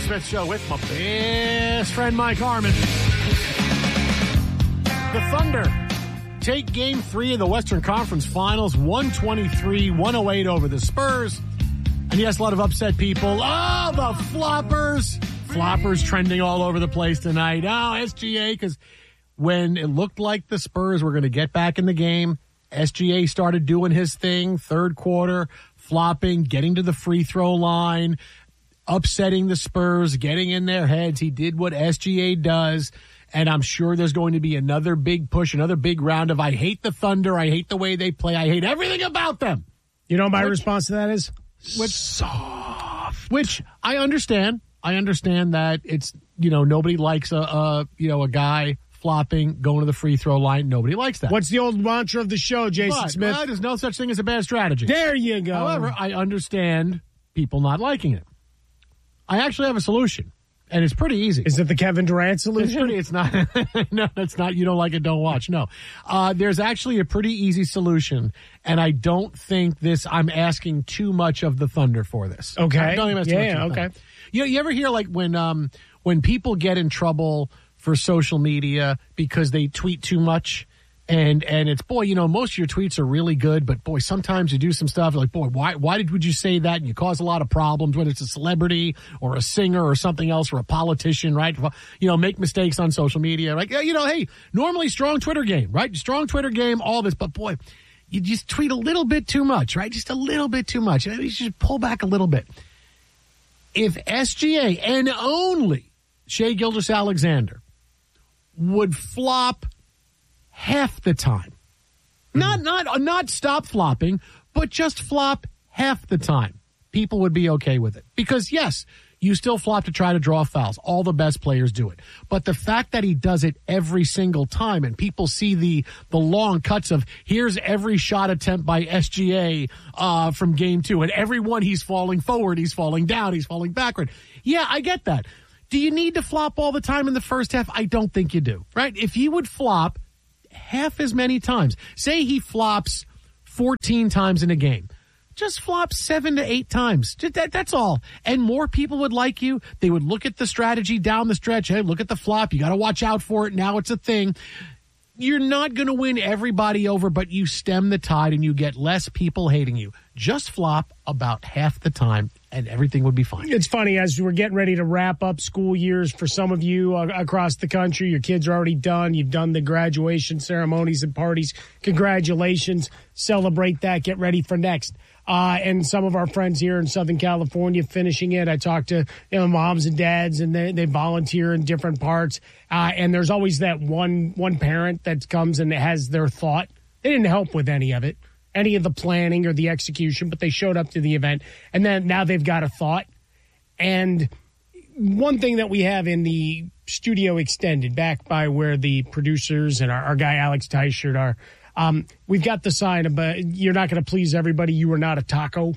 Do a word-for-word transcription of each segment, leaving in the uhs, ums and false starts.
Smith Show with my best friend Mike Harmon. The Thunder take game three of the Western Conference Finals, one twenty-three one oh eight over the Spurs. And yes, a lot of upset people. Oh, the floppers. Floppers trending all over the place tonight. Oh, S G A, because when it looked like the Spurs were going to get back in the game, S G A started doing his thing, third quarter, flopping, getting to the free throw line, upsetting the Spurs, getting in their heads. He did what S G A does, and I'm sure there's going to be another big push, another big round of I hate the Thunder, I hate the way they play, I hate everything about them. You know what my which, response to that is? Which, soft. Which I understand. I understand that it's, you know, nobody likes a, a you know, a guy flopping, going to the free throw line. Nobody likes that. What's the old mantra of the show, Jason but, Smith? Well, there's no such thing as a bad strategy. There you go. However, I understand people not liking it. I actually have a solution, and it's pretty easy. Is it the Kevin Durant It's, solution? pretty, it's not. No, it's not. You don't like it, don't watch. No. Uh, there's actually a pretty easy solution, and I don't think this, I'm asking too much of the Thunder for this. Okay. I don't even ask too Yeah, much of the okay. Thunder. You know, you ever hear like when um when people get in trouble for social media because they tweet too much? And and it's, boy, you know, most of your tweets are really good, but, boy, sometimes you do some stuff like, boy, why why did would you say that? And you cause a lot of problems when it's a celebrity or a singer or something else or a politician, right? You know, make mistakes on social media. Like, you know, hey, normally strong Twitter game, right? Strong Twitter game, all this. But, boy, you just tweet a little bit too much, right? Just a little bit too much. You should pull back a little bit. If S G A and only Shai Gilgeous-Alexander would flop half the time, not not not stop flopping, but just flop half the time, people would be okay with it. Because yes, you still flop to try to draw fouls. All the best players do it. But the fact that he does it every single time, and people see the the long cuts of here's every shot attempt by S G A uh, from game two, and every one he's falling forward, he's falling down, he's falling backward. Yeah, I get that. Do you need to flop all the time in the first half? I don't think you do, right? If he would flop half as many times, say he flops fourteen times in a game, just flop seven to eight times. That, that's all. And more people would like you. They would look at the strategy down the stretch. Hey, look at the flop. You got to watch out for it. Now it's a thing. You're not going to win everybody over, but you stem the tide and you get less people hating you. Just flop about half the time and everything would be fine. It's funny, as we're getting ready to wrap up school years for some of you uh, across the country, your kids are already done. You've done the graduation ceremonies and parties. Congratulations. Celebrate that. Get ready for next. Uh, and some of our friends here in Southern California finishing it. I talk to, you know, moms and dads, and they, they volunteer in different parts. Uh, and there's always that one one parent that comes and has their thought. They didn't help with any of it, any of the planning or the execution, but they showed up to the event. And then now they've got a thought. And one thing that we have in the studio extended, back by where the producers and our, our guy Alex Teichert are, Um, we've got the sign about you're not going to please everybody. You are not a taco.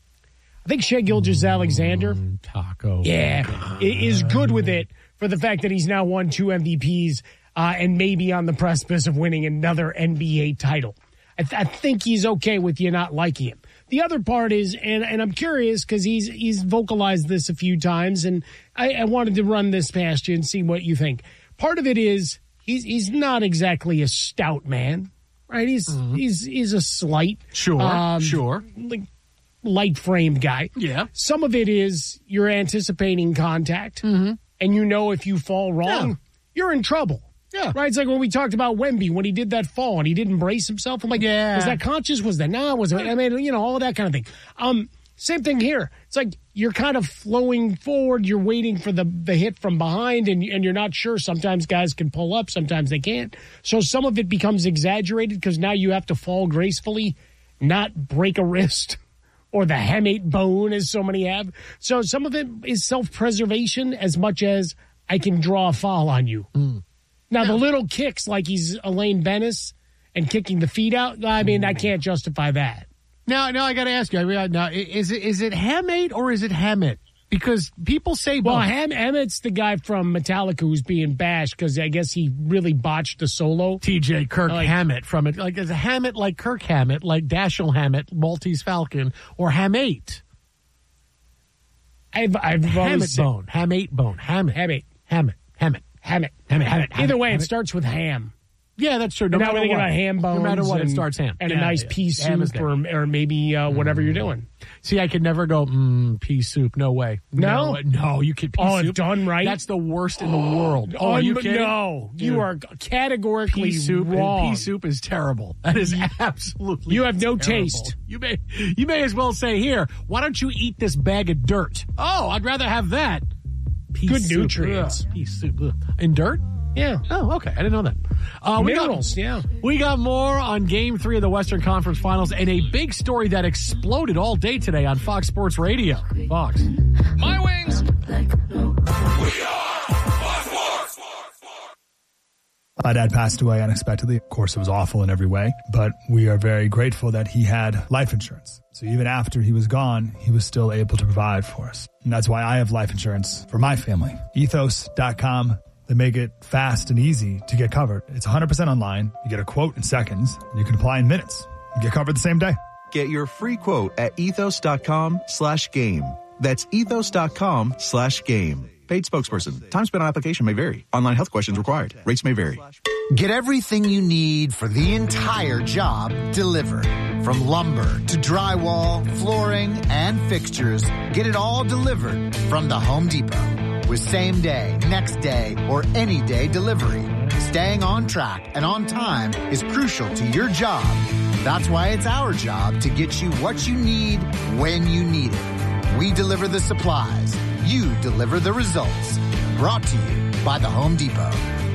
I think Shai Gilgeous-Alexander, mm, taco, yeah, God. is good with it for the fact that he's now won two M V Ps uh, and maybe on the precipice of winning another N B A title. I, th- I think he's okay with you not liking him. The other part is, and, and I'm curious because he's he's vocalized this a few times, and I, I wanted to run this past you and see what you think. Part of it is he's he's not exactly a stout man. Right, he's mm-hmm. he's he's a slight, sure, um, sure, like light framed guy. Yeah. Some of it is you're anticipating contact, mm-hmm. and you know if you fall wrong, yeah. you're in trouble. Yeah, right. It's like when we talked about Wemby when he did that fall and he didn't brace himself. I'm like, yeah, was that conscious? Was that nah? Was it? I mean, you know, all of that kind of thing. Um, same thing here. It's like you're kind of flowing forward. You're waiting for the, the hit from behind, and, and you're not sure. Sometimes guys can pull up. Sometimes they can't. So some of it becomes exaggerated because now you have to fall gracefully, not break a wrist or the hamate bone, as so many have. So some of it is self-preservation as much as I can draw a foul on you. Mm. Now, no. the little kicks like he's Elaine Bennis and kicking the feet out, I mean, mm. I can't justify that. Now, now I got to ask you. Now, is it is it Hamate or is it Hammett? Because people say both. Well, Ham- Hammett's the guy from Metallica who's being bashed because I guess he really botched the solo. T J Kirk like, Hammett from it. Like, is it Hammett like Kirk Hammett, like Dashiell Hammett, Maltese Falcon, or Hamate? I've, I've Hammett bone. Hamate bone. Hammett. Hammett. Hammett. Hammett. Hammett. Hammett. Hammett. Either way, Hammett. it starts with ham. Yeah, that's true. No now matter we're thinking what. about ham bones. No matter what, and, it starts ham. And yeah, a nice yeah. pea Ham is soup or, or maybe uh, whatever mm. you're doing. See, I could never go, mmm, pea soup. No way. No? No, no you could pea oh, soup. done right? That's the worst in the world. Oh, are you kidding? No. Dude. You are categorically pea soup, wrong. Pea soup is terrible. That is absolutely You have no terrible. taste. You may, you may as well say, here, why don't you eat this bag of dirt? Oh, I'd rather have that. Pea Good soup. nutrients. Ugh. Pea soup. Ugh. In dirt? Yeah. Oh, okay. I didn't know that. Uh, we Minerals, got, yeah. We got more on Game three of the Western Conference Finals and a big story that exploded all day today on Fox Sports Radio. Fox. My wings. My dad passed away unexpectedly. Of course, it was awful in every way, but we are very grateful that he had life insurance. So even after he was gone, he was still able to provide for us. And that's why I have life insurance for my family. ethos dot com. They make it fast and easy to get covered. It's one hundred percent online. You get a quote in seconds, and you can apply in minutes. You get covered the same day. Get your free quote at ethos dot com slash game. That's ethos dot com slash game. Paid spokesperson. Time spent on application may vary. Online health questions required. Rates may vary. Get everything you need for the entire job delivered. From lumber to drywall, flooring, and fixtures, get it all delivered from the Home Depot. With same day, next day, or any day delivery. Staying on track and on time is crucial to your job. That's why it's our job to get you what you need when you need it. We deliver the supplies. You deliver the results. Brought to you by the Home Depot.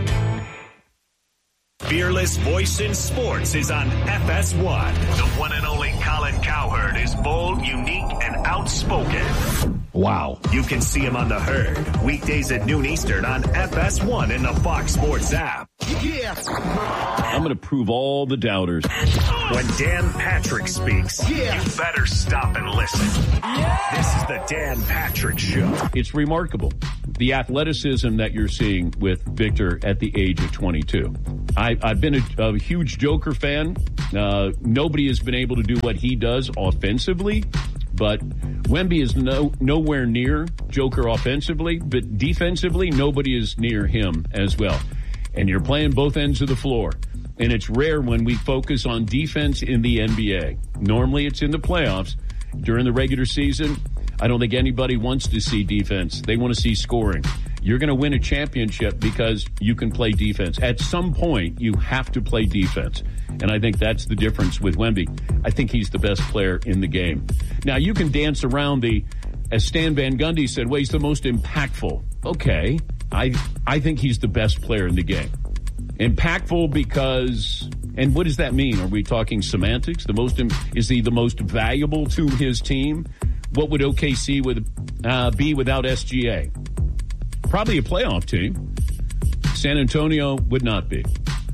Fearless voice in sports is on F S one. The one and only Colin Cowherd is bold, unique, and outspoken. Wow. You can see him on The Herd, weekdays at noon Eastern on F S one and the Fox Sports app. Yes. I'm going to prove all the doubters. When Dan Patrick speaks, yeah. you better stop and listen. Yeah. This is the Dan Patrick Show. It's remarkable, the athleticism that you're seeing with Victor at the age of twenty-two. I, I've been a, a huge Joker fan. Uh, nobody has been able to do what he does offensively, but Wemby is no nowhere near Joker offensively, but defensively, nobody is near him as well. And you're playing both ends of the floor. And it's rare when we focus on defense in the N B A. Normally it's in the playoffs. During the regular season, I don't think anybody wants to see defense. They want to see scoring. You're going to win a championship because you can play defense. At some point, you have to play defense. And I think that's the difference with Wemby. I think he's the best player in the game. Now, you can dance around the, as Stan Van Gundy said, well, he's the most impactful. Okay. I I think he's the best player in the game. Impactful because, and what does that mean? Are we talking semantics? The most, is he the most valuable to his team? What would O K C with, uh, be without S G A? Probably a playoff team. San Antonio would not be.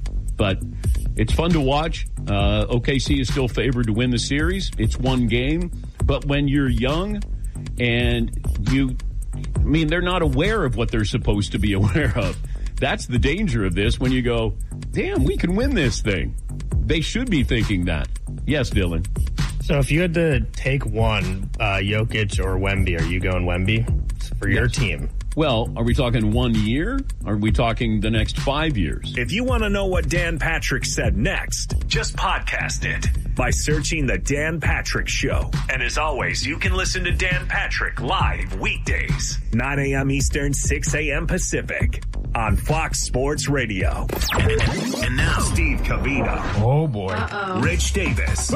But it's fun to watch. Uh, O K C is still favored to win the series. It's one game. But when you're young and you, I mean, they're not aware of what they're supposed to be aware of. That's the danger of this when you go, damn, we can win this thing. They should be thinking that. Yes, Dylan. So if you had to take one, uh, Jokic or Wemby, are you going Wemby for your Yes. team? Well, are we talking one year? Are we talking the next five years? If you want to know what Dan Patrick said next, just podcast it by searching The Dan Patrick Show. And as always, you can listen to Dan Patrick live weekdays, nine a.m. Eastern, six a.m. Pacific on Fox Sports Radio. And now, Steve Covino. Oh, boy. Uh-oh. Rich Davis.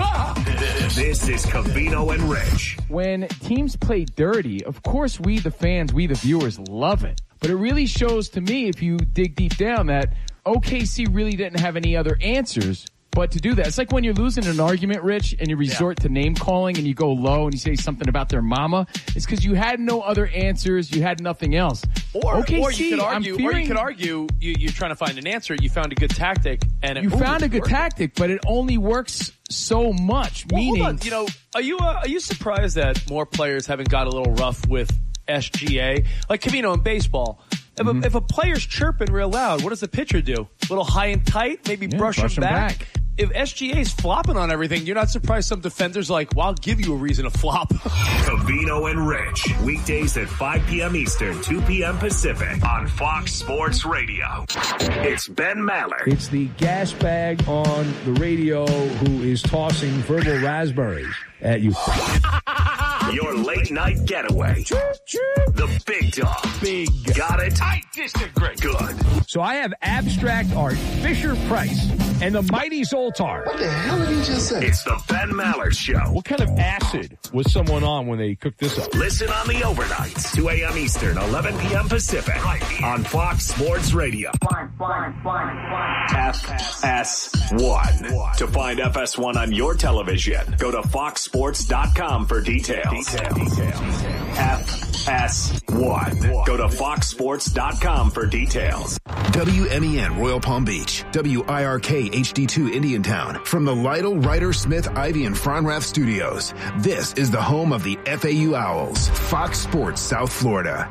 This is Covino and Rich. When teams play dirty, of course we, the fans, we, the viewers, love it. But it really shows to me, if you dig deep down, that O K C really didn't have any other answers but to do that. It's like when you're losing an argument, Rich, and you resort yeah. to name calling and you go low and you say something about their mama. It's because you had no other answers. You had nothing else. Or, O K C, or you could argue, fearing, or you could argue you, you're trying to find an answer. You found a good tactic, and it, you ooh, found a good working. tactic, but it only works so much. Well, meaning, hold on. You know, are you uh, are you surprised that more players haven't got a little rough with S G A? Like Covino in baseball. If, mm-hmm. a, if a player's chirping real loud, what does the pitcher do? A little high and tight, maybe yeah, brush, brush him him back. back. if S G A's flopping on everything, you're not surprised some defenders are like, well, I'll give you a reason to flop. Covino and Rich, weekdays at five p.m. Eastern, two p.m. Pacific on Fox Sports Radio. It's Ben Maller. It's the gas bag on the radio who is tossing verbal raspberries at you. Your late night getaway. The big dog. Big. Got it? I disagree. Good. So I have abstract art, Fisher Price, and the mighty Zoltar. What the hell did he just say? It's the Ben Maller Show. What kind of acid was someone on when they cooked this up? Listen on the overnights, two a.m. Eastern, eleven p.m. Pacific, right here on Fox Sports Radio. Fine, fine, fine, fine. F S one. To find F S one on your television, go to fox sports dot com for details. Details. F S one. Go to fox sports dot com for details. W M E N Royal Palm Beach, W I R K H D two Indiantown. From the Lytle, Ryder, Smith, Ivy, and Fronrath studios, this is the home of the F A U Owls, Fox Sports South Florida.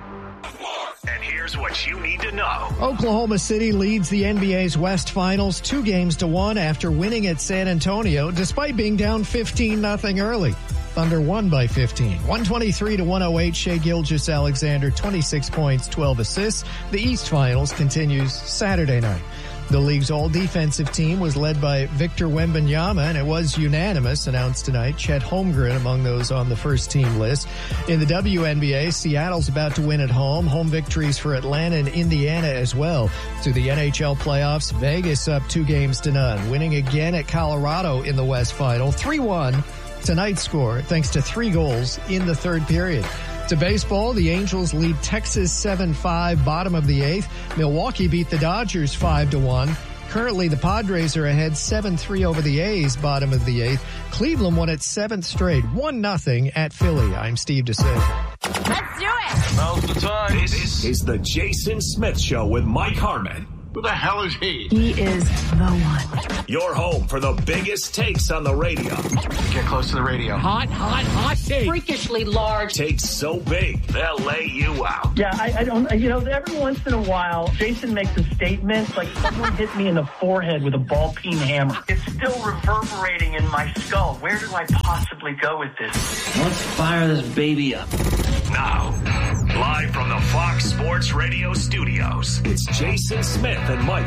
And here's what you need to know. Oklahoma City leads the N B A's West Finals two games to one after winning at San Antonio, despite being down fifteen nothing early. Thunder won by fifteen. one twenty-three to one oh eight. Shai Gilgeous-Alexander, twenty-six points, twelve assists. The East Finals continues Saturday night. The league's all-defensive team was led by Victor Wembanyama, and it was unanimous, announced tonight. Chet Holmgren among those on the first-team list. In the W N B A, Seattle's about to win at home. Home victories for Atlanta and Indiana as well. To the N H L playoffs, Vegas up two games to none. Winning again at Colorado in the West Final. three one. Tonight's score, thanks to three goals in the third period. To baseball, the Angels lead Texas seven five, bottom of the eighth. Milwaukee beat the Dodgers five to one. Currently, the Padres are ahead seven three over the A's, bottom of the eighth. Cleveland won its seventh straight, one nothing at Philly. I'm Steve DeSalle. Let's do it. Now's the time. This is the Jason Smith Show with Mike Harmon. Who the hell is he? He is the one. Your home for the biggest takes on the radio. Get close to the radio. Hot, hot, hot take. Freakishly large. Takes so big, they'll lay you out. Yeah, I, I don't, you know, every once in a while, Jason makes a statement like someone hit me in the forehead with a ball peen hammer. It's still reverberating in my skull. Where do I possibly go with this? Let's fire this baby up. Now, live from the Fox Sports Radio studios, it's Jason Smith and Mike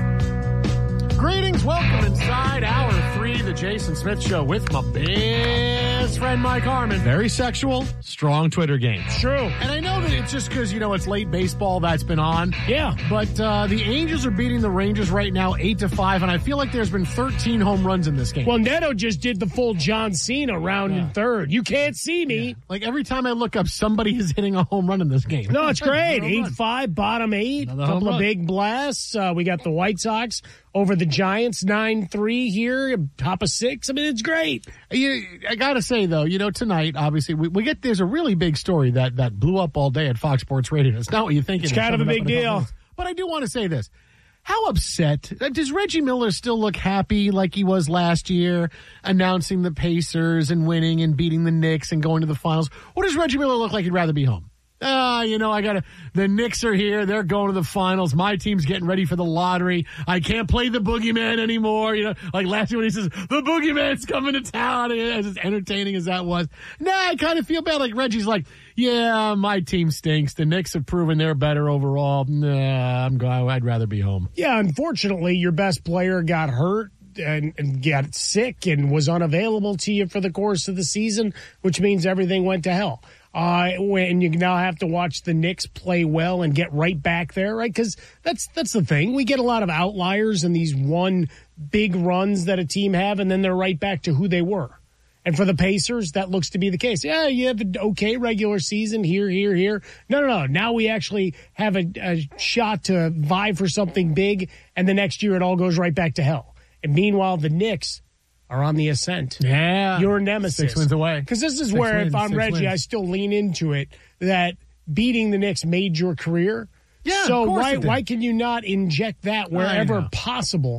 Harmon. Greetings, welcome inside hour three, the Jason Smith Show with my best friend Mike Harmon. Very sexual, strong Twitter game. True. And I know that it's just because, you know, it's late baseball that's been on. Yeah. But uh, the Angels are beating the Rangers right now eight to five, and I feel like there's been thirteen home runs in this game. Well, Neto just did the full John Cena round yeah. in third. You can't see me. Yeah. Like every time I look up, somebody is hitting a home run in this game. No, it's great. eight five, bottom eight, a couple of big blasts. Uh, we got the White Sox over the Giants, nine three here, top of six. I mean, it's great. You, I got to say, though, you know, tonight, obviously, we, we get, there's a really big story that, that blew up all day at Fox Sports Radio. It's not what you think. It's kind of a big deal. But I do want to say this. How upset, does Reggie Miller still look happy like he was last year, announcing the Pacers and winning and beating the Knicks and going to the finals? Or does Reggie Miller look like he'd rather be home? Ah, uh, you know, I gotta, the Knicks are here. They're going to the finals. My team's getting ready for the lottery. I can't play the boogeyman anymore. You know, like last year when he says, the boogeyman's coming to town, as entertaining as that was. Nah, I kind of feel bad. Like Reggie's like, yeah, my team stinks. The Knicks have proven they're better overall. Nah, I'm going, I'd rather be home. Yeah, unfortunately, your best player got hurt. And, and got sick and was unavailable to you for the course of the season, which means everything went to hell. Uh, when you now have to watch the Knicks play well and get right back there, right? Because that's that's the thing. We get a lot of outliers in these one big runs that a team have, and then they're right back to who they were. And for the Pacers, that looks to be the case. Yeah, you have an okay regular season here, here, here. No, no, no. Now we actually have a, a shot to vie for something big, and the next year it all goes right back to hell. And meanwhile, the Knicks are on the ascent. Yeah. Your nemesis. Six wins away. Because this is six where, wins, if I'm Reggie, wins. I still lean into it, that beating the Knicks made your career. Yeah, So of course why it did. why can you not inject that wherever possible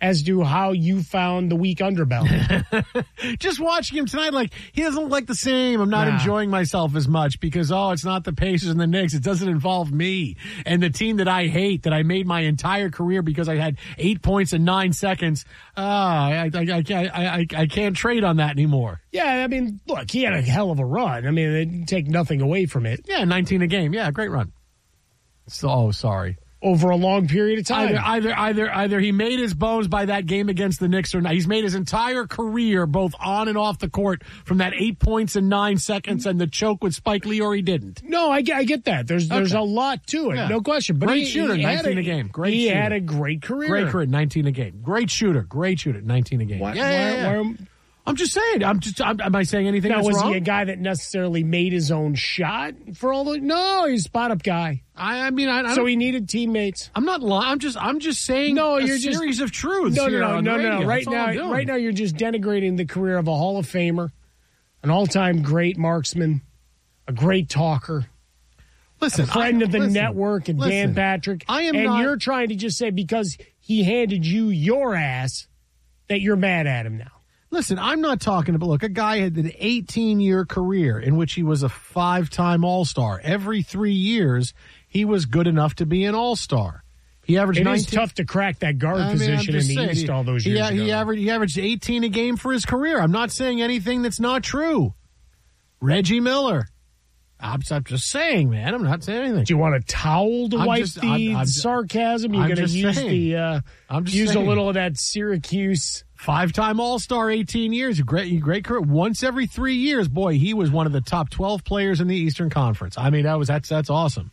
as to how you found the weak underbelly. Just watching him tonight, like, he doesn't look like the same. I'm not Nah. enjoying myself as much because, oh, it's not the Pacers and the Knicks. It doesn't involve me and the team that I hate, that I made my entire career because I had eight points in nine seconds. Ah, I, I, I, can't, I, I, I can't trade on that anymore. Yeah, I mean, look, he had a hell of a run. I mean, it didn't take nothing away from it. Yeah, nineteen a game. Yeah, great run. So, oh, sorry. Over a long period of time. Either, either, either, either he made his bones by that game against the Knicks or not. He's made his entire career, both on and off the court, from that eight points in nine seconds and the choke with Spike Lee, or he didn't. No, I get, I get that. There's there's Okay. a lot to it, Yeah. no question. But great he, shooter, he had nineteen a, a game. Great he shooter. had a great career. Great career, nineteen a game. Great shooter, great shooter, nineteen a game. Why- yeah, yeah, why- yeah. why- I'm just saying. I'm just. I'm, am I saying anything Now, that's was wrong? he a guy that necessarily made his own shot for all the? No, he's a spot up guy. I, I mean, I, I so don't- he needed teammates. I'm not lying. I'm just. I'm just saying. No, a you're just series of truths. No, no, here no, on the no, no. radio. Right That's all I'm now, doing. right now, you're just denigrating the career of a Hall of Famer, an all-time great marksman, a great talker. Listen, a friend I- of the listen, network, and Dan listen. Patrick. I am and not- you're trying to just say because he handed you your ass that you're mad at him now. Listen, I'm not talking about, look, a guy had an eighteen-year career in which he was a five-time All-Star. Every three years, he was good enough to be an All-Star. He averaged It nineteen. is tough to crack that guard I mean, I'm position in just the saying, East he- all those he, years ago. He averaged, he averaged eighteen a game for his career. I'm not saying anything that's not true. Reggie Miller. I'm, I'm just saying, man. I'm not saying anything. Do you want a towel to I'm wipe just- the I'm- I'm- sarcasm? You're I'm going to just use saying. the uh, I'm just use saying. a little of that Syracuse. Five-time All-Star, eighteen years, great, great career. Once every three years, boy, he was one of the top twelve players in the Eastern Conference. I mean, that was that's that's awesome.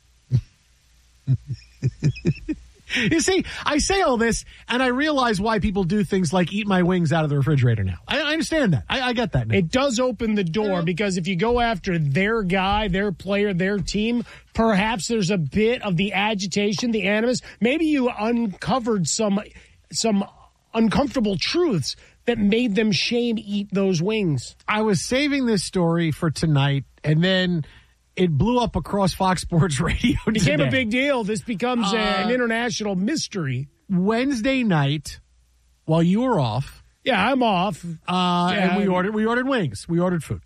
You see, I say all this, and I realize why people do things like eat my wings out of the refrigerator now. I, I understand that. I, I get that now. It does open the door because if you go after their guy, their player, their team, perhaps there's a bit of the agitation, the animus. Maybe you uncovered some some uncomfortable truths that made them shame eat those wings. I was saving this story for tonight, and then it blew up across Fox Sports Radio It became today. a big deal. This becomes uh, an international mystery. Wednesday night, while you were off, Yeah, I'm off. uh, Yeah, and we I'm- ordered we ordered wings. We ordered food,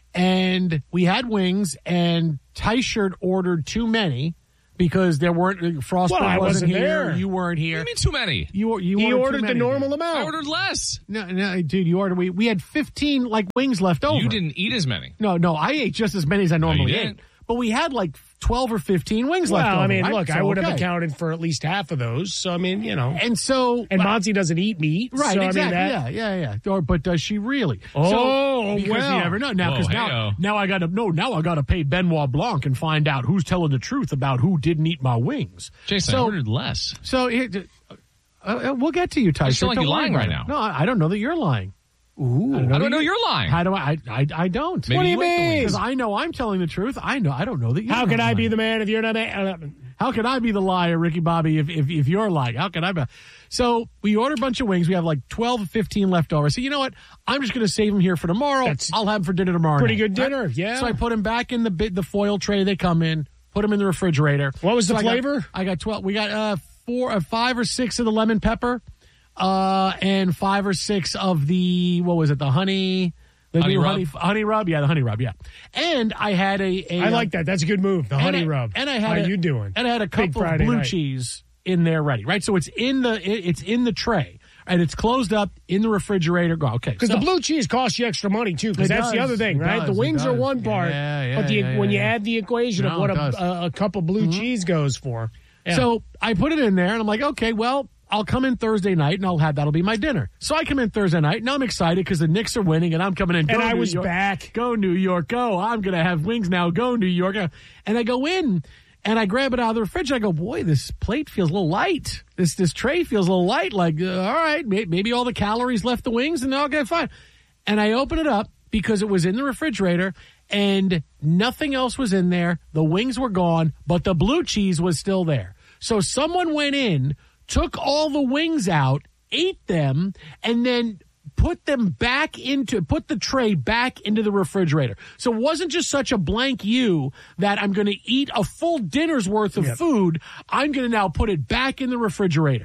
and we had wings. And Tyshirt ordered too many because there weren't Frostburg Well, I wasn't, wasn't here. there. You weren't here. What do you mean too many? You you He ordered, ordered too the many, normal dude. amount. I ordered less. No, no, dude, you ordered. We we had fifteen like wings left over. You didn't eat as many. No, no, I ate just as many as I normally you ate. didn't. But we had like twelve or fifteen wings Well, left over. I mean, right? look, So, I would have okay. accounted for at least half of those. So, I mean, you know. And so, And Monty doesn't eat meat. right, so, I mean, exactly, that- yeah, yeah, yeah. Or, but does she really? Oh, so, because well. you never know now. Because Whoa, now, hey-o. now I got to no. Now I got to pay Benoit Blanc and find out who's telling the truth about who didn't eat my wings. Jason, I so, ordered less. so here, uh, uh, we'll get to you, Tyson. I feel like Don't you're worry lying about right it. now. No, I, I don't know that you're lying. Ooh, How do I know you're lying? How do I? I, I, I don't. Maybe What do you you ate the mean? Because I know I'm telling the truth. I know. I don't know that you're How can not I be lying. the man if you're not? Man? How can I be the liar, Ricky Bobby, if, if, if you're lying? How can I be? So we ordered a bunch of wings. We have like twelve or fifteen left over. So you know what? I'm just going to save them here for tomorrow. That's I'll have them for dinner tomorrow pretty night. good dinner, yeah. So I put them back in the bit, the foil tray they come in, put them in the refrigerator. What was the So I got- flavor? I got twelve. We got uh, four, uh, five or six of the lemon pepper, uh, and five or six of the, what was it, the honey. The Honey new rub? honey, honey rub, yeah, the honey rub, yeah. And I had a, a I like that. That's a good move. The and honey I- rub. And I had How a, you doing? And I had a Big couple of Friday blue night. cheese in there ready, right? So it's in the it- it's in the tray and it's closed up in the refrigerator. Go okay, Because so, the blue cheese costs you extra money too. Because It that's the does. other thing, It right? does. The It wings are does. one part, Yeah, yeah, but the, yeah, when yeah, you yeah. add the equation No, of what it does. Mm-hmm. a, a, a cup of blue cheese goes for, yeah. So I put it in there and I'm like, okay, well, I'll come in Thursday night and I'll have that'll be my dinner. So I come in Thursday night. Now I'm excited because the Knicks are winning and I'm coming in. Go And I New was York. back. Go New York. Go. I'm gonna have wings now. Go New York. And I go in and I grab it out of the fridge. I go, boy, this plate feels a little light. This this tray feels a little light. Like, uh, all right, may, maybe all the calories left the wings and okay, fine. And I open it up because it was in the refrigerator and nothing else was in there. The wings were gone, but the blue cheese was still there. So someone went in, took all the wings out, ate them, and then put them back into, put the tray back into the refrigerator. So it wasn't just such a blank you that I'm going to eat a full dinner's worth of Yep. food. I'm going to now put it back in the refrigerator.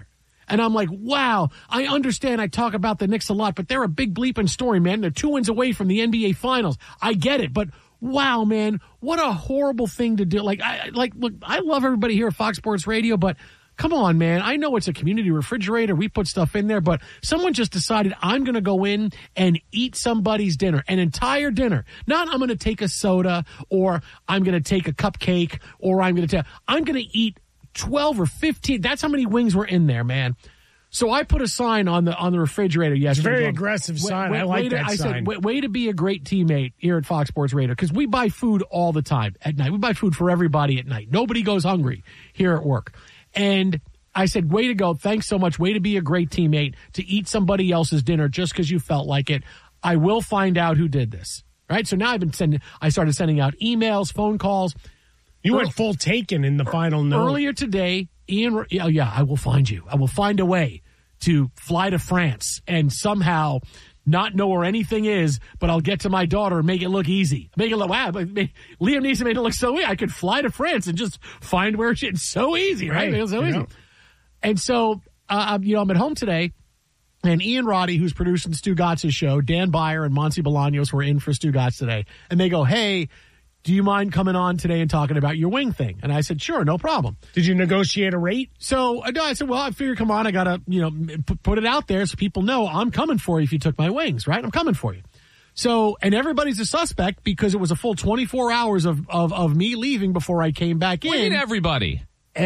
And I'm like, wow, I understand I talk about the Knicks a lot, but they're a big bleeping story, man. They're two wins away from the N B A Finals. I get it, but wow, man, what a horrible thing to do. Like, I like, look, I love everybody here at Fox Sports Radio, but come on, man. I know it's a community refrigerator. We put stuff in there, but someone just decided I'm going to go in and eat somebody's dinner, an entire dinner. Not I'm going to take a soda or I'm going to take a cupcake or I'm going to take, I'm going to eat twelve or fifteen. That's how many wings were in there, man. So I put a sign on the on the refrigerator yesterday. It's a very aggressive sign. I like that I sign. said, way, way to be a great teammate here at Fox Sports Radio, because we buy food all the time at night. We buy food for everybody at night. Nobody goes hungry here at work. And I said, way to go. Thanks so much. Way to be a great teammate to eat somebody else's dinner just because you felt like it. I will find out who did this. Right? So now I've been sending, I started sending out emails, phone calls. You went full Taken in the final note. Earlier today, Ian, yeah, yeah, I will find you. I will find a way to fly to France and somehow not know where anything is, but I'll get to my daughter and make it look easy. Make it look, wow, Liam Neeson made it look so easy. I could fly to France and just find where she, it's so easy, right? right. It's so yeah. easy. And so, uh, you know, I'm at home today, and Ian Roddy, who's producing Stu Gatz' show, Dan Beyer and Monty Bolaños were in for Stu Gatz today, and they go, hey, do you mind coming on today and talking about your wing thing? And I said, sure, no problem. Did you negotiate a rate? So I said, well, I figured, come on, I got to, you know, p- put it out there so people know I'm coming for you if you took my wings, right? I'm coming for you. So, and everybody's a suspect because it was a full twenty-four hours of, of, of me leaving before I came back in. What do you mean everybody?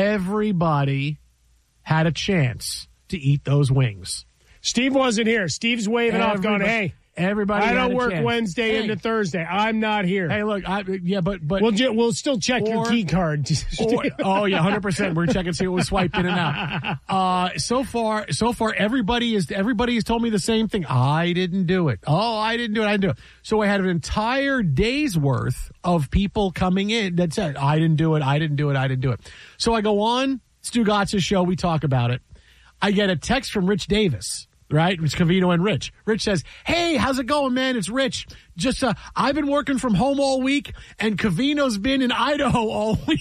Everybody had a chance to eat those wings. Steve wasn't here. Steve's waving Everybody, off going, hey. Everybody, I don't had a work chance. Wednesday hey. into Thursday. I'm not here. Hey, look, I, yeah, but but we'll ju- we'll still check or, your key card. or, oh yeah, hundred percent. We're checking see what was swiped in and out. Uh, so far, so far, everybody is everybody has told me the same thing. I didn't do it. Oh, I didn't do it. I didn't do it. So I had an entire day's worth of people coming in that said, I didn't do it. I didn't do it. I didn't do it. So I go on Stu Gatz' show. We talk about it. I get a text from Rich Davis. Right? It's Covino and Rich. Rich says, hey, how's it going, man? It's Rich. Just, uh, I've been working from home all week, and Covino's been in Idaho all week.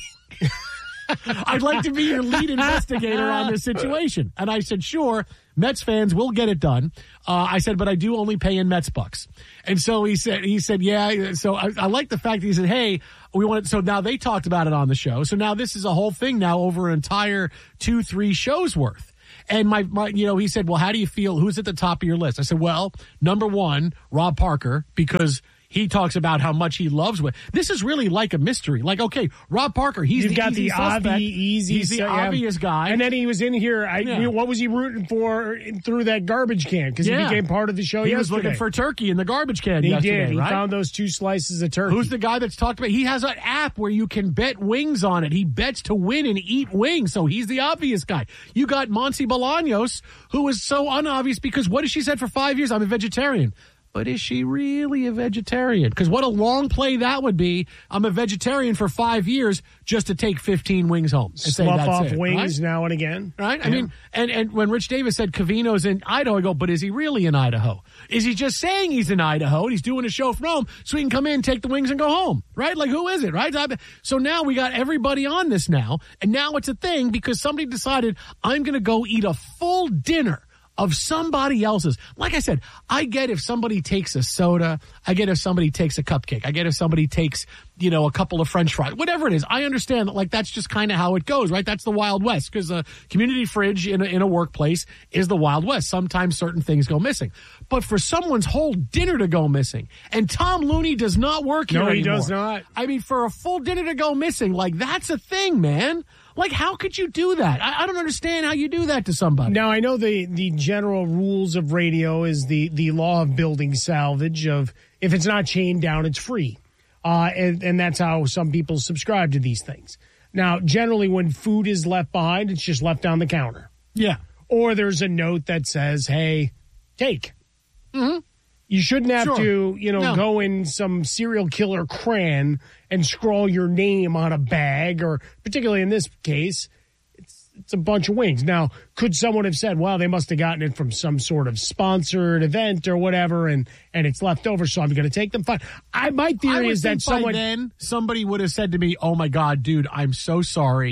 I'd like to be your lead investigator on this situation. And I said, sure, Mets fans will get it done. Uh, I said, but I do only pay in Mets bucks. And so he said, he said, yeah. So I, I like the fact that he said, hey, we want it. So now they talked about it on the show. So now this is a whole thing now over an entire two, three shows worth. And my, my, you know, he said, well, how do you feel? Who's at the top of your list? I said, well, number one, Rob Parker, because he talks about how much he loves with. This is really like a mystery. Like, okay, Rob Parker, he's You've the got easy the suspect. obvi- easy, He's the so, yeah. obvious guy. And then he was in here. I, Yeah. you know, what was he rooting for through that garbage can? Because Yeah. he became part of the show He yesterday. was looking for turkey in the garbage can He yesterday, did. He right? found those two slices of turkey. Who's the guy that's talked about? He has an app where you can bet wings on it. He bets to win and eat wings, so he's the obvious guy. You got Monty Bolaños, who is so unobvious because what has she said for five years? I'm a vegetarian. But is she really a vegetarian? Because what a long play that would be. I'm a vegetarian for five years just to take fifteen wings home. And say Slough that's off it, wings right? now and again. Right? I Yeah. mean, and, and when Rich Davis said Covino's in Idaho, I go, but is he really in Idaho? Is he just saying he's in Idaho and he's doing a show from home so he can come in, take the wings, and go home? Right? Like, who is it? Right? So now we got everybody on this now, and now it's a thing because somebody decided I'm going to go eat a full dinner of somebody else's. Like I said, I get if somebody takes a soda. I get if somebody takes a cupcake. I get if somebody takes, you know, a couple of French fries. Whatever it is, I understand that, like, that's just kind of how it goes, right? That's the Wild West, because a community fridge in a, in a workplace is the Wild West. Sometimes certain things go missing. But for someone's whole dinner to go missing, and Tom Looney does not work here No, he anymore. does not. I mean, for a full dinner to go missing, like, that's a thing, man. Like, how could you do that? I, I don't understand how you do that to somebody. Now, I know the, the general rules of radio is the, the law of building salvage of if it's not chained down, it's free. Uh, and, and that's how some people subscribe to these things. Now, generally, when food is left behind, it's just left on the counter. Yeah. Or there's a note that says, hey, take. Mm-hmm. You shouldn't have Sure. to, you know, No. go in some serial killer crayon and scrawl your name on a bag, or particularly in this case, it's it's a bunch of wings. Now, could someone have said, well, they must have gotten it from some sort of sponsored event or whatever, and, and it's left over, so I'm going to take them? Fine. I, my I theory would is think that someone... by then somebody would have said to me, oh my God, dude, I'm so sorry.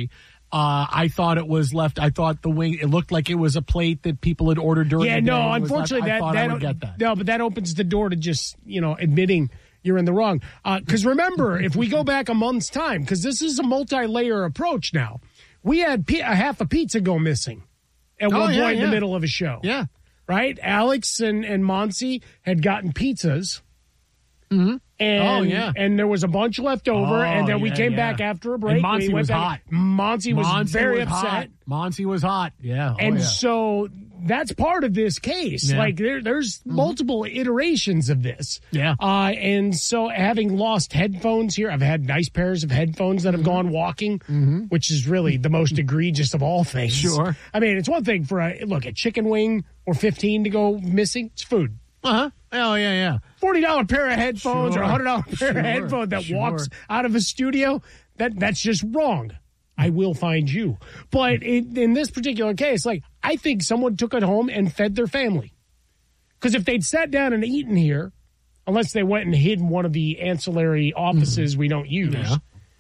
Uh, I thought it was left. I thought the wing. It looked like it was a plate that people had ordered during. Yeah, the day. no. It was Unfortunately, left. I that thought that I would get that. no, but that opens the door to just you know admitting you're in the wrong. Because uh, remember, if we go back a month's time, because this is a multi-layer approach now, we had p- a half a pizza go missing at Oh, one yeah, point in yeah. the middle of a show. Yeah, right. Alex and and Monty had gotten pizzas. Mm-hmm. And, Oh, yeah. and there was a bunch left over, Oh, and then we yeah, came yeah. back after a break. And Monty we went was back- hot. Monty was Monty very was upset. hot. Monty was hot. Yeah. Oh, and yeah. so that's part of this case. Yeah. Like there, there's multiple iterations of this. Yeah. Uh, and so having lost headphones here, I've had nice pairs of headphones that have gone walking, which is really the most egregious of all things. Sure. I mean, it's one thing for a look a chicken wing or fifteen to go missing. It's food. Uh huh. Oh yeah, yeah. Forty dollar pair of headphones Sure. or a hundred dollar pair Sure. of headphones that Sure. walks out of a studio. That that's just wrong. I will find you. But in, in this particular case, like I think someone took it home and fed their family. Because if they'd sat down and eaten here, unless they went and hid in one of the ancillary offices we don't use, Yeah.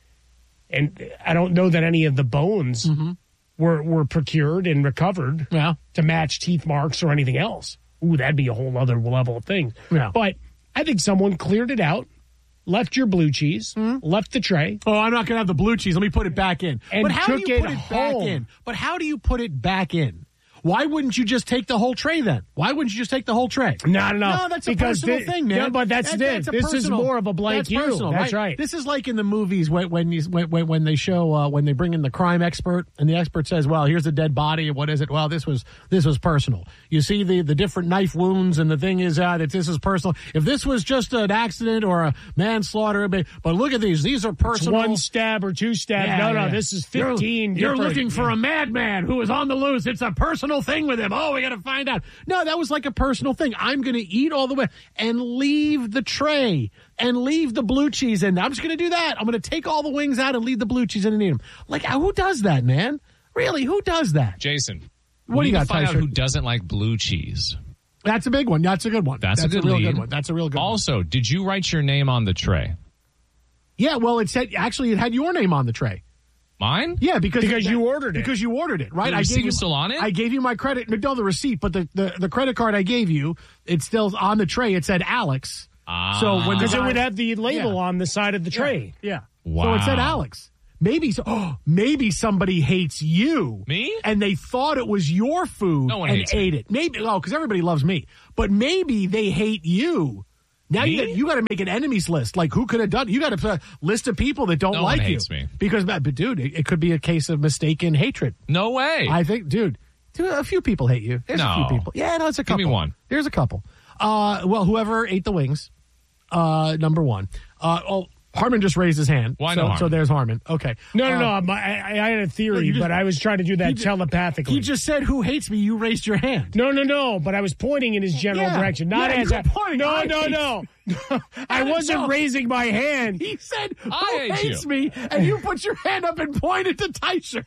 and I don't know that any of the bones Mm-hmm. were were procured and recovered Yeah. to match teeth marks or anything else. Ooh, that'd be a whole other level of things. Yeah. But I think someone cleared it out, left your blue cheese, left the tray. Oh, I'm not going to have the blue cheese. Let me put it back in. And but how do took you it put it back home. in? But how do you put it back in? Why wouldn't you just take the whole tray then? Why wouldn't you just take the whole tray? No, no, no. No, that's a Because personal thi- thing, man. Yeah, but that's That- it. a This is personal- more of a blank that's you. personal, That's right. This is like in the movies when when you, when, when when they show uh, when they bring in the crime expert and the expert says, "Well, here's a dead body. What is it? Well, this was this was personal. You see the the different knife wounds, and the thing is uh, that this is personal. If this was just an accident or a manslaughter, but, but look at these. These are It's personal. one stab or two stab. Yeah, no, no, yeah. this is You're- fifteen. You're, different- looking for a madman who is on the loose. It's a personal thing with him. Oh, we got to find out. No, that was like a personal thing. I'm going to eat all the way and leave the tray and leave the blue cheese in. I'm just going to do that. I'm going to take all the wings out and leave the blue cheese in and eat them. Like, who does that, man? Really, who does that? Jason, What we do you need got, to find out Tyson? who doesn't like blue cheese. That's a big one. That's a good one. That's, a good real lead. good one. That's a real good one. Also, did you write your name on the tray? Yeah, well, it said actually it had your name on the tray. Mine? Yeah, because Because you ordered it. Because you ordered it, right? The I receipt gave you was still on it? I gave you my credit, no, the receipt, but the, the, the credit card I gave you, it's still on the tray. It said Alex. Ah. So when the Because it guy- would have the label Yeah. on the side of the tray. Yeah. Wow. So it said Alex. Maybe so, oh, maybe somebody hates you. Me? And they thought it was your food No one and hates me. ate it. Maybe oh, because everybody loves me. But maybe they hate you. Now Me? you got, you got to make an enemies list. Like who could have done? You got to put a list of people that don't No like one you. hates me. Because, but dude, it, it could be a case of mistaken hatred. No way. I think, dude, dude, a few people hate you. There's a No. few people. Yeah, no, it's a Give couple. me one. There's a couple. Uh, well, whoever ate the wings, uh, number one. Uh, oh, Harmon just raised his hand. Why so, no Harmon? So there's Harmon. Okay. No, no, Uh, no. I'm- I, I had a No, theory, you just- but I was trying to do that he ju- telepathically. He just said, "Who hates me?" You raised your hand. No, no, no. But I was pointing in his general Yeah. direction, not Yeah, as you a, were pointing, No, I no, hate no. I wasn't No. raising my hand. He said, "Who I hate hates you." me?" And you put your hand up and pointed to tie shirt.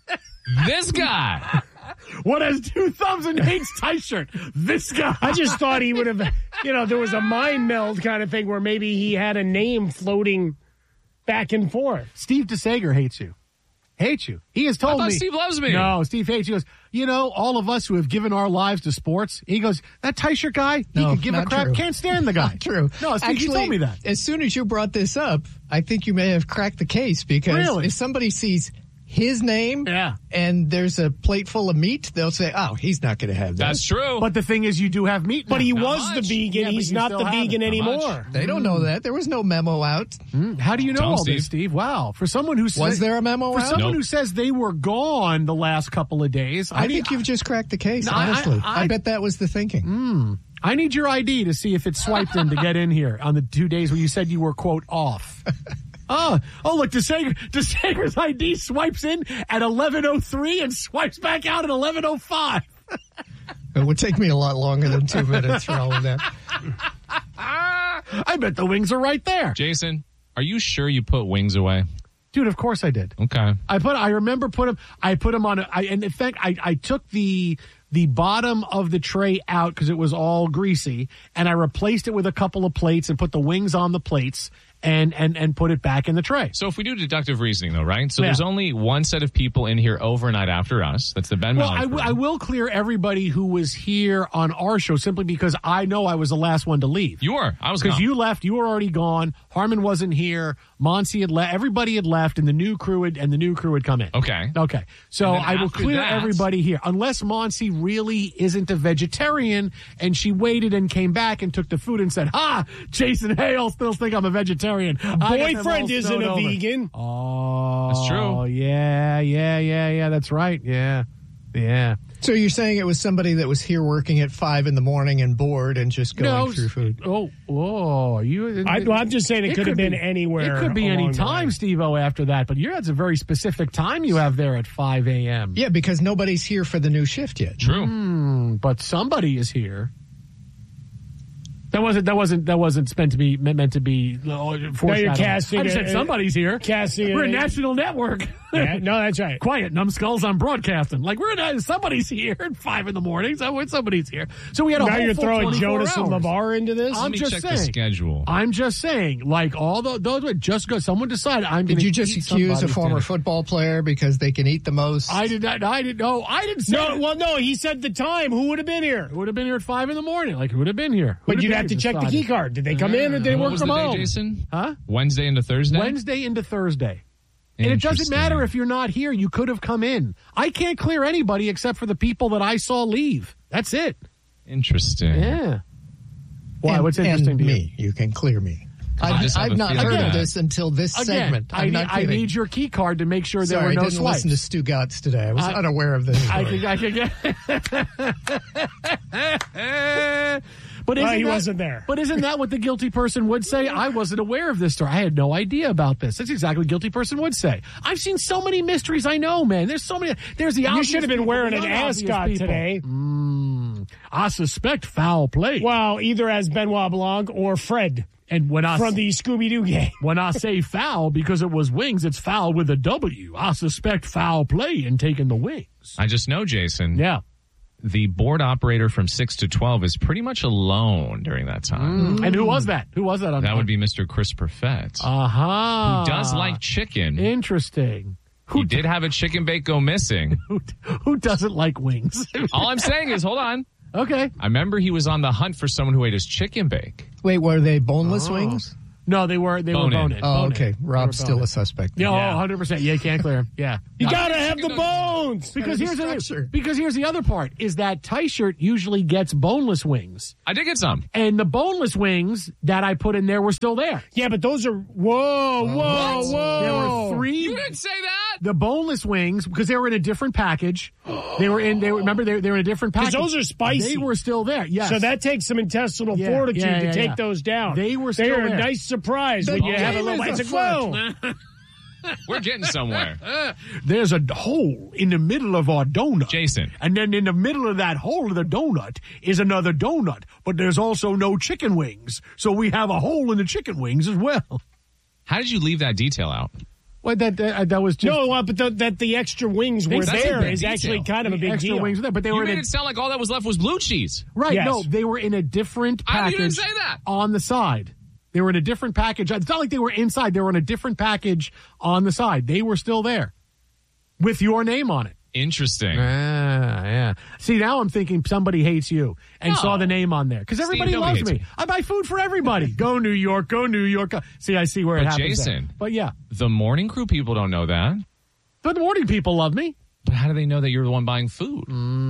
This guy. What has two thumbs and hates tie shirt? This guy. I just thought he would have, you know, there was a mind meld kind of thing where maybe he had a name floating back and forth. Steve DeSager hates you. Hates you. He has told I thought me. Steve loves me. No, Steve hates you. He goes, you know, all of us who have given our lives to sports, he goes, that tie shirt guy, he No, could give a not crap, true. can't stand the guy. Not true. No, Steve, Actually, he told me that. As soon as you brought this up, I think you may have cracked the case because Really? if somebody sees his name Yeah. and there's a plate full of meat, they'll say, oh, he's not going to have that. That's true. But the thing is, you do have meat now. But he Not was much. the vegan. Yeah, but He's you not still the have vegan it. Not anymore. much. They don't know that. There was no memo out. Mm, How do you know Tell him, all this, Steve. Steve? Wow. For someone who says, Was there a memo For out? someone Nope. who says they were gone the last couple of days, I, I need, think you've just cracked the case, No, I- honestly. I- I, bet that was the thinking. I need your I D to see if it's swiped in to get in here on the two days where you said you were, quote, off. Oh, oh! Look, DeSager, DeSager's I D swipes in at eleven oh three and swipes back out at eleven oh five. It would take me a lot longer than two minutes for all of that. I bet the wings are right there, Jason, are you sure you put wings away? dude. Of course I did. Okay. I put. I remember put them. I put them on. A, I, and in fact, I, I took the the bottom of the tray out because it was all greasy, and I replaced it with a couple of plates and put the wings on the plates. and and and put it back in the tray. So if we do deductive reasoning, though, right? So Yeah. there's only one set of people in here overnight after us. That's the Ben Well, Mallard I, w- crew. I will clear everybody who was here on our show simply because I know I was the last one to leave. You were. I was Because gone. you left. You were already gone. Harmon wasn't here. Monty had left. Everybody had left, and the new crew had, and the new crew had come in. Okay. Okay. So And then I will after clear that- everybody here. Unless Monty really isn't a vegetarian, and she waited and came back and took the food and said, ha, Jason Hale still think I'm a vegetarian. I got them all Boyfriend isn't snowed a over." vegan. Oh, That's true. Oh, yeah, yeah, yeah, yeah. That's right. Yeah. Yeah. So you're saying it was somebody that was here working at five in the morning and bored and just going No, through food? Oh, oh, you. I, well, I'm just saying it, could have been be, anywhere. It could be any along the time, way. Steve-O, after that. But you're, that's a very specific time you have there at five a.m. Yeah, because nobody's here for the new shift yet. True. Mm, but somebody is here. That wasn't. That wasn't. That wasn't meant to be meant to be. Uh, Now you're casting I just a- said somebody's here. casting We're a a- national network. Yeah, no, that's right. Quiet, numbskulls. I'm broadcasting. Like we're not. Somebody's here at five in the morning. So somebody's here. So we had a Now whole you're full throwing twenty-four Jonas and hours. LeVar into this? I'm Let me just check saying. the schedule. I'm just saying. Like all the, those. Just go. Someone decided. I'm. Did gonna you just eat accuse a somebody's former dinner. football player because they can eat the most? I did not. I didn't know. I didn't say. No, that. well, no, he said the time. Who would have been here? Who would have been here at five in the morning? Like who would have been here? Who But would you'd been have to here check the decided? key card. Did they come in or did they What work was from the day, home? Jason? Huh? Wednesday into Thursday? Wednesday into Thursday. And it doesn't Interesting. matter if you're not here. You could have come in. I can't clear anybody except for the people that I saw leave. That's it. Interesting. Yeah. Why? And- What's interesting and to you? me. You can clear me. I I've, just have I've a not feeling heard of that- this until this Again, segment. I'm I, need, not I kidding. need your key card to make sure there Sorry, were no I didn't swipes. listen to Stu Gatz today. I was I- unaware of this. I story. could, I could get. But Well, isn't he that, wasn't there. But isn't that what the guilty person would say? I wasn't aware of this story. I had no idea about this. That's exactly what the guilty person would say. I've seen so many mysteries. I know, man. There's so many. There's the. You obvious should have been people, wearing the an unobvious ascot people. today. Mm, I suspect foul play. Well, either as Benoit Blanc or Fred And when I from the Scooby-Doo game. when I say foul because it was wings, it's foul with a W. I suspect foul play in taking the wings. I just know, Jason. Yeah. The board operator from six to twelve is pretty much alone during that time. Mm. And who was that? Who was that? On That would be Mister Chris Perfett, Aha. who does like chicken. Interesting. He did have a chicken bake go missing. Who, who doesn't like wings? All I'm saying is, hold on. Okay. I remember he was on the hunt for someone who ate his chicken bake. Wait, were they boneless Oh. wings? No, they were they Bone were in. bone in. Oh, Bone okay. in. They Rob's were still bone a in. suspect. Yeah, Yeah. oh, one hundred percent. Yeah, can't clear him. Yeah. You No. gotta have the bones. Because Gotta here's be the structured. because here's the other part is that T-shirt usually gets boneless wings, I did get some. and the boneless wings that I put in there were still there. Yeah, but those are whoa, whoa, What? whoa. There were three. You didn't say that. The boneless wings because they were in a different package. They were in. They were, remember they, they were in a different 'Cause package. those are spicy. They were still there. Yes. So that takes some intestinal Yeah, fortitude yeah, to yeah, take yeah. those down. They were They still are there. a nice surprise The when you have a game little. is It's like, afoot. whoa. We're getting somewhere. There's a hole in the middle of our donut. Jason. And then in the middle of that hole of the donut is another donut. But there's also no chicken wings. So we have a hole in the chicken wings as well. How did you leave that detail out? Well, that that, that was just No, uh, but the, that the extra wings were That's a there big is detail. actually kind of a the big extra deal. wings were there, but they You were made in a, it sound like all that was left was blue cheese. right. Yes. No, they were in a different I package. didn't say that. On the side. They were in a different package. It's not like they were inside. They were in a different package on the side. They were still there with your name on it. Interesting. Ah, yeah. See, now I'm thinking somebody hates you and No. saw the name on there because Steve, everybody nobody loves hates me. me. I buy food for everybody. Go New York, go New York. Go. See, I see where it But happens. there. Jason. But yeah, The morning crew people don't know that. but the morning people love me But how do they know that you're the one buying food?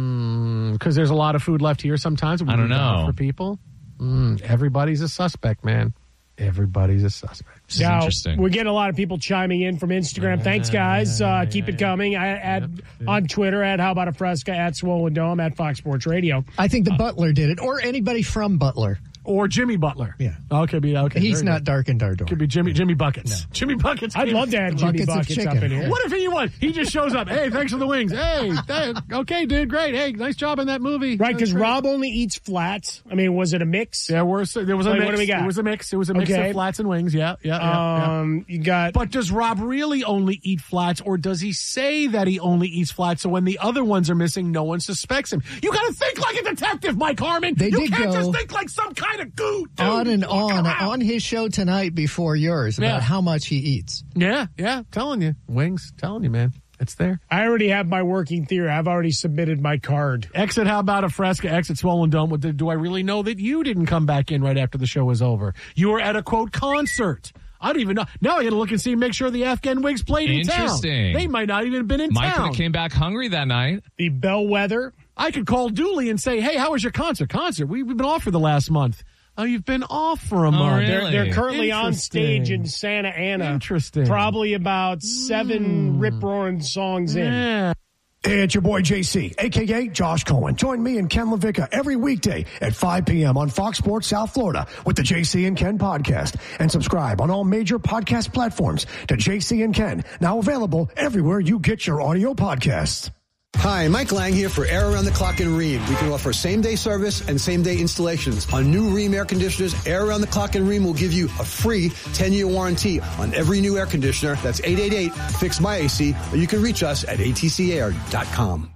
because there's a lot of food left here. Sometimes we I don't do that know. for people. Mm, everybody's a suspect, man. Everybody's a suspect. This is Now, interesting. we're getting a lot of people chiming in from Instagram. Thanks, guys. Uh, keep it coming. I, at, on Twitter, at How About a Fresca, at Swollen Dome, at Fox Sports Radio. I think the Butler did it, or anybody from Butler. Or Jimmy Butler. Yeah. Okay, be okay. He's very not good. dark and Dardor. Could be Jimmy Jimmy Buckets. Jimmy Buckets. I'd love to have Jimmy Buckets of Buckets up chicken. in here. What if he won? He just shows up. Hey, thanks for the wings. Hey, th- okay, dude, great. Hey, nice job in that movie. Right, because That's great. Rob only eats flats. I mean, was it a mix? There were there was a Wait, mix. what do we got? It was a mix. It was a mix Okay. of flats and wings. Yeah, yeah, yeah, yeah. Um, you got. But does Rob really only eat flats, or does he say that he only eats flats? So when the other ones are missing, no one suspects him. You got to think like a detective, Mike Harmon. They you did can't go- just think like some kind guy to goot. Dude. On and on. On his show tonight before yours about Yeah. how much he eats. Yeah, yeah. Telling you. Wings. Telling you, man. It's there. I already have my working theory. I've already submitted my card. Exit, how about a Fresca? Exit Swollen Dome. What the- Do I really know that you didn't come back in right after the show was over? You were at a, quote, concert. I don't even know. Now I got to look and see, make sure the Afghan Wigs played in town. Interesting. They might not even have been in Mike town. could have came back hungry that night. The Bellwether. I could call Dooley and say, hey, how was your concert? Concert. We, we've been off for the last month. Oh, you've been off for a month. They're, they're currently on Interesting. stage in Santa Ana. Interesting. Probably about seven Mm. rip-roaring songs in. Yeah. Hey, it's your boy J C, a k a. Josh Cohen. Join me and Ken LaVicka every weekday at five p.m. on Fox Sports South Florida with the J C and Ken podcast. And subscribe on all major podcast platforms to J C and Ken, now available everywhere you get your audio podcasts. Hi, Mike Lang here for Air Around the Clock in Rheem. We can offer same-day service and same-day installations. On new Rheem air conditioners, Air Around the Clock in Rheem will give you a free ten-year warranty on every new air conditioner. That's eight eight eight, fix my A C, or you can reach us at a t c air dot com.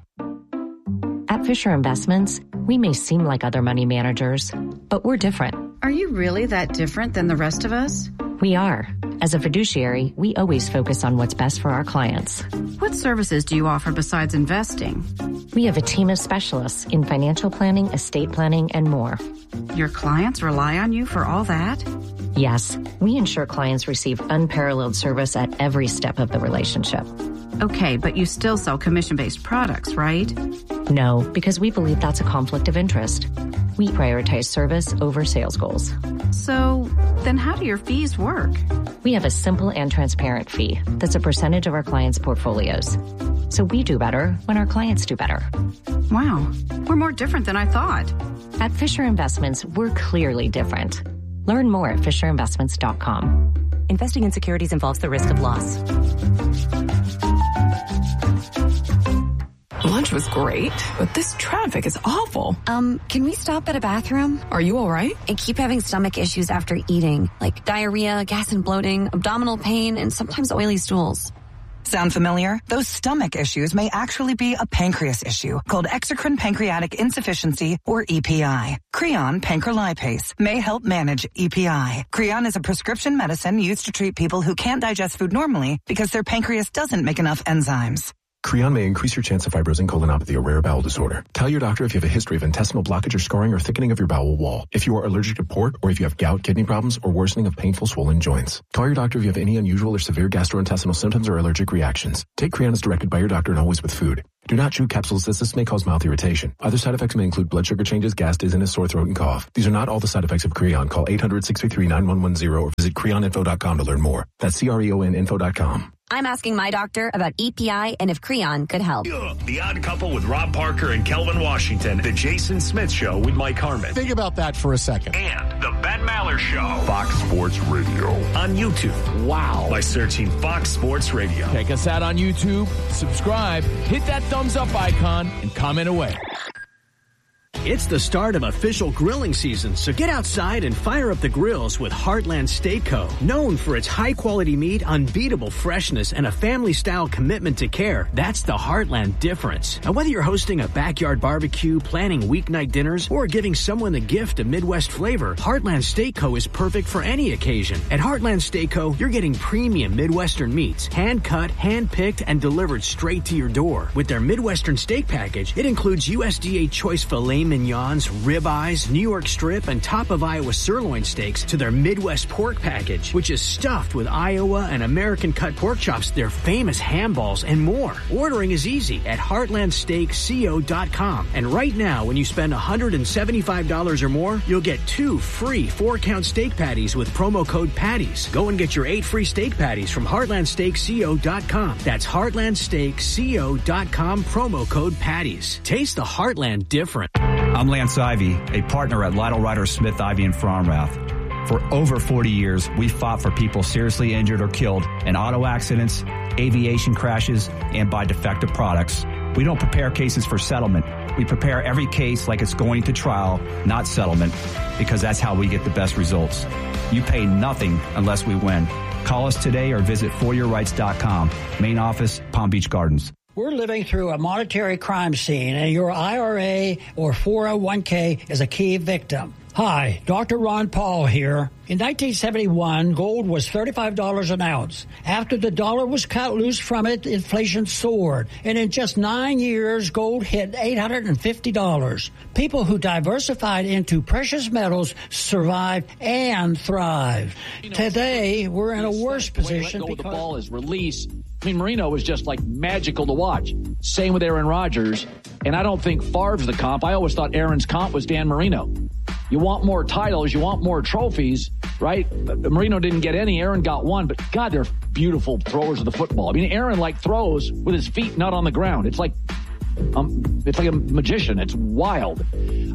At Fisher Investments, we may seem like other money managers, but we're different. Are you really that different than the rest of us? We are. As a fiduciary, we always focus on what's best for our clients. What services do you offer besides investing? We have a team of specialists in financial planning, estate planning, and more. Your clients rely on you for all that? Yes, we ensure clients receive unparalleled service at every step of the relationship. Okay, but you still sell commission-based products, right? No, because we believe that's a conflict of interest. We prioritize service over sales goals. So, then how do your fees work? We have a simple and transparent fee that's a percentage of our clients' portfolios. So we do better when our clients do better. Wow, we're more different than I thought. At Fisher Investments, we're clearly different. Learn more at fisher investments dot com. Investing in securities involves the risk of loss. Lunch was great, but this traffic is awful. Um, can we stop at a bathroom? Are you all right? I keep having stomach issues after eating, like diarrhea, gas and bloating, abdominal pain, and sometimes oily stools. Sound familiar? Those stomach issues may actually be a pancreas issue called exocrine pancreatic insufficiency, or E P I. Creon pancrelipase may help manage E P I. Creon is a prescription medicine used to treat people who can't digest food normally because their pancreas doesn't make enough enzymes. Creon may increase your chance of fibrosing colonopathy, a rare bowel disorder. Tell your doctor if you have a history of intestinal blockage or scarring or thickening of your bowel wall. If you are allergic to pork, or if you have gout, kidney problems, or worsening of painful swollen joints. Call your doctor if you have any unusual or severe gastrointestinal symptoms or allergic reactions. Take Creon as directed by your doctor and always with food. Do not chew capsules as this may cause mouth irritation. Other side effects may include blood sugar changes, gas, dizziness, sore throat, and cough. These are not all the side effects of Creon. Call eight hundred, six three three, nine one one zero or visit creon info dot com to learn more. That's C R E O N info dot com. I'm asking my doctor about E P I and if Creon could help. The Odd Couple with Rob Parker and Kelvin Washington. The Jason Smith Show with Mike Harmon. Think about that for a second. And the Ben Maller Show. Fox Sports Radio. On YouTube. Wow. By searching Fox Sports Radio. Check us out on YouTube. Subscribe. Hit that thumbs up icon and comment away. It's the start of official grilling season, so get outside and fire up the grills with Heartland Steak Co. Known for its high-quality meat, unbeatable freshness, and a family-style commitment to care, that's the Heartland difference. And whether you're hosting a backyard barbecue, planning weeknight dinners, or giving someone the gift of Midwest flavor, Heartland Steak Co. is perfect for any occasion. At Heartland Steak Co., you're getting premium Midwestern meats, hand-cut, hand-picked, and delivered straight to your door. With their Midwestern steak package, it includes U S D A choice filet mignons, ribeyes, New York strip, and top of Iowa sirloin steaks to their Midwest pork package, which is stuffed with Iowa and American cut pork chops, their famous ham balls, and more. Ordering is easy at heartland steak co dot com. And right now, when you spend one hundred seventy-five dollars or more, you'll get two free four-count steak patties with promo code PATTIES. Go and get your eight free steak patties from heartland steak co dot com. That's heartland steak co dot com, promo code PATTIES. Taste the Heartland different. I'm Lance Ivy, a partner at Lytle Ryder Smith, Ivy and Fromrath. For over forty years, we fought for people seriously injured or killed in auto accidents, aviation crashes, and by defective products. We don't prepare cases for settlement. We prepare every case like it's going to trial, not settlement, because that's how we get the best results. You pay nothing unless we win. Call us today or visit for your rights dot com. Main office, Palm Beach Gardens. We're living through a monetary crime scene, and your I R A or four oh one k is a key victim. Hi, Doctor Ron Paul here. In nineteen seventy-one, gold was thirty-five dollars an ounce. After the dollar was cut loose from it, inflation soared. And in just nine years, gold hit eight hundred fifty dollars. People who diversified into precious metals survived and thrived. You know, Today, we're in a worse position because because the ball is released. I mean, Marino was just like magical to watch. Same with Aaron Rodgers. And I don't think Favre's the comp. I always thought Aaron's comp was Dan Marino. You want more titles, you want more trophies, right? Marino didn't get any. Aaron got one. But, God, they're beautiful throwers of the football. I mean, Aaron, like, throws with his feet not on the ground. It's like um, it's like a magician. It's wild.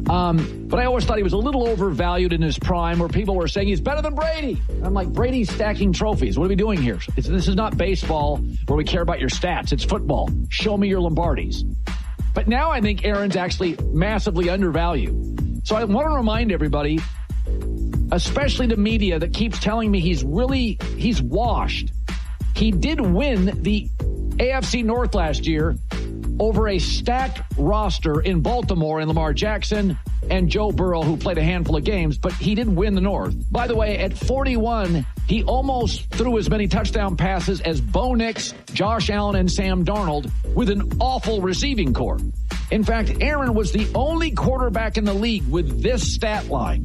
Um, but I always thought he was a little overvalued in his prime where people were saying he's better than Brady. And I'm like, Brady's stacking trophies. What are we doing here? It's, this is not baseball where we care about your stats. It's football. Show me your Lombardis. But now I think Aaron's actually massively undervalued. So I want to remind everybody, especially the media that keeps telling me he's really, he's washed. He did win the A F C North last year over a stacked roster in Baltimore and Lamar Jackson and Joe Burrow, who played a handful of games, but he did win the North. By the way, at forty-one, he almost threw as many touchdown passes as Bo Nix, Josh Allen, and Sam Darnold with an awful receiving corps. In fact, Aaron was the only quarterback in the league with this stat line.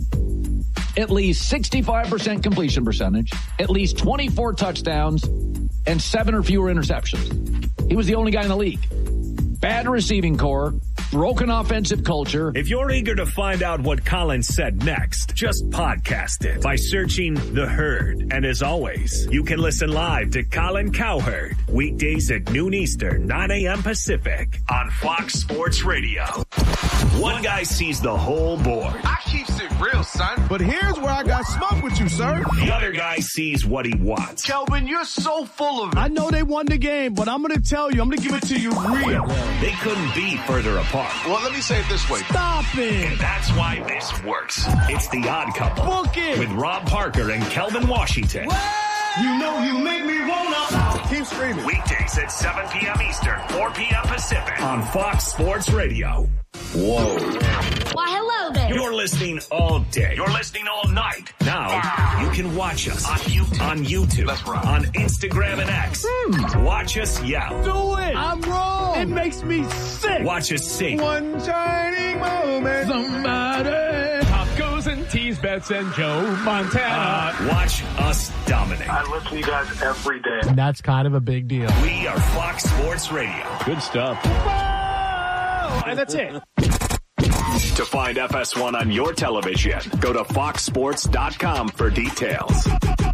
At least sixty-five percent completion percentage, at least twenty-four touchdowns, and seven or fewer interceptions. He was the only guy in the league. Bad receiving corps, broken offensive culture. If you're eager to find out what Colin said next, just podcast it by searching The Herd. And as always, you can listen live to Colin Cowherd weekdays at noon Eastern, nine a.m. Pacific on Fox Sports Radio. One guy sees the whole board. I keeps it real, son. But here's where I got smoke with you, sir. The other guy sees what he wants. Kelvin, you're so full of it. I know they won the game, but I'm going to tell you, I'm going to give it to you real. They couldn't be further apart. Well, let me say it this way. Stop it. And that's why this works. It's The Odd Couple. Book it. With Rob Parker and Kelvin Washington. What? You know you make me wanna. Keep screaming. Weekdays at seven p.m. Eastern, four p.m. Pacific on Fox Sports Radio. Whoa. Why, hello there. You're listening all day. You're listening all night. Now, you can watch us on YouTube, on, YouTube, That's right. on Instagram and X. Hmm. Watch us yell. Do it. I'm wrong. It makes me sick. Watch us sing. One shining moment. Somebody. Tacos and tease bets and Joe Montana. Uh, watch us dominate. I listen to you guys every day. And that's kind of a big deal. We are Fox Sports Radio. Good stuff. And that's it. To find F S one on your television, go to fox sports dot com for details.